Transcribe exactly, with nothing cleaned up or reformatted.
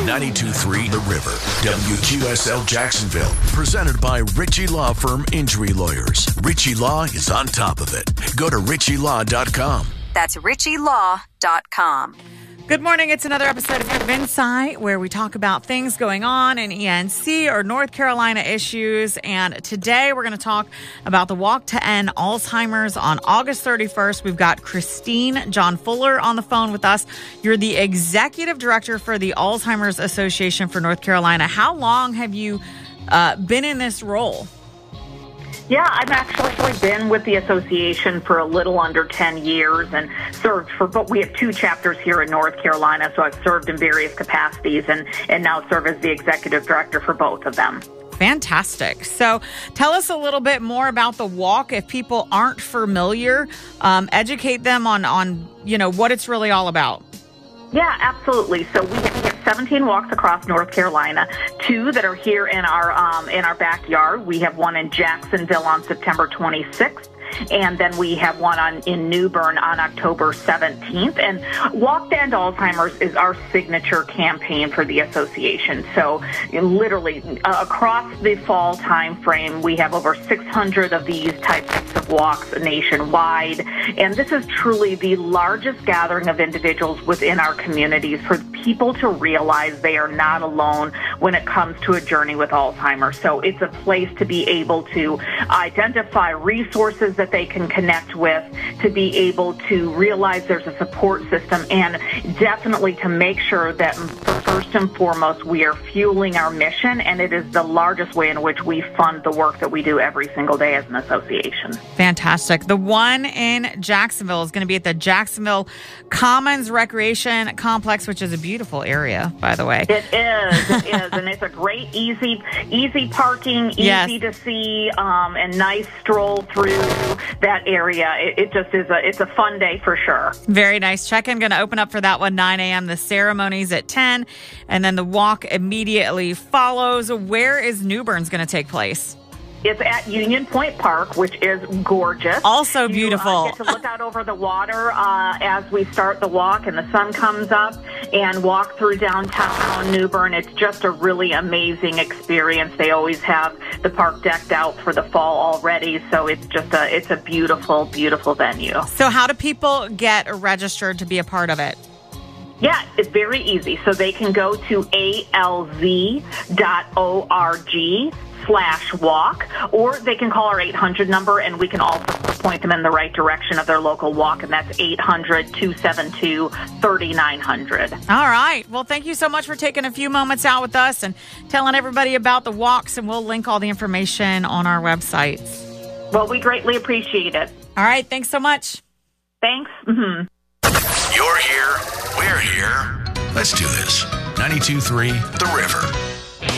ninety-two point three The River, W Q S L Jacksonville. Presented by Ritchie Law Firm Injury Lawyers. Ritchie Law is on top of it. Go to ritchie law dot com. That's ritchie law dot com. Good morning. It's another episode of Insight where we talk about things going on in E N C or North Carolina issues. And today we're going to talk about the Walk to End Alzheimer's on August thirty-first. We've got Christine John Fuller on the phone with us. You're the executive director for the Alzheimer's Association for North Carolina. How long have you uh, been in this role? Yeah, I've actually been with the association for a little under ten years and served for, but we have two chapters here in North Carolina, so I've served in various capacities and, and now serve as the executive director for both of them. Fantastic. So tell us a little bit more about the walk. If people aren't familiar, um, educate them on, on, you know, what it's really all about. Yeah, absolutely. So we have seventeen walks across North Carolina, two that are here in our um, in our backyard. We have one in Jacksonville on September twenty-sixth. And then we have one on in New Bern on October seventeenth. And Walk to End Alzheimer's is our signature campaign for the association. So literally uh, across the fall time frame, we have over six hundred of these types of walks nationwide. And this is truly the largest gathering of individuals within our communities for people to realize they are not alone when it comes to a journey with Alzheimer's. So it's a place to be able to identify resources that they can connect with, to be able to realize there's a support system, and definitely to make sure that first and foremost we are fueling our mission, and it is the largest way in which we fund the work that we do every single day as an association. Fantastic. The one in Jacksonville is going to be at the Jacksonville Commons Recreation Complex, which is a beautiful area, by the way. It is. It is. And it's a great, easy, easy parking, easy yes. to see, um, and nice stroll through that area. It, it just is a, it's a fun day for sure. Very nice. Check-in going to open up for that one, nine a.m. The ceremony's at ten, and then the walk immediately follows. Where is New Bern's going to take place? It's at Union Point Park, which is gorgeous. Also beautiful. You uh, get to look out over the water uh, as we start the walk and the sun comes up, and walk through downtown New Bern. It's just a really amazing experience. They always have the park decked out for the fall already, so it's just a it's a beautiful, beautiful venue. So how do people get registered to be a part of it? Yeah, it's very easy. So they can go to A L Z dot org slash walk, or they can call our eight hundred number, and we can also point them in the right direction of their local walk, and that's eight hundred, two seven two, three nine zero zero. All right. Well, thank you so much for taking a few moments out with us and telling everybody about the walks, and we'll link all the information on our websites. Well, we greatly appreciate it. All right. Thanks so much. Thanks. Mm-hmm. You're here. We're here. Let's do this. ninety-two point three The River.